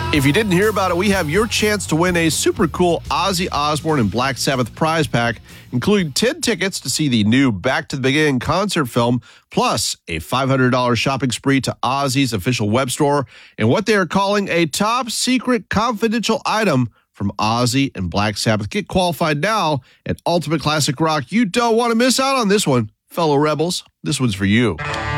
If you didn't hear about it, we have your chance to win a super cool Ozzy Osbourne and Black Sabbath prize pack, including 10 tickets to see the new Back to the Beginning concert film, plus a $500 shopping spree to Ozzy's official web store, and what they are calling a top secret confidential item from Ozzy and Black Sabbath. Get qualified now at Ultimate Classic Rock. You don't want to miss out on this one, fellow rebels. This one's for you.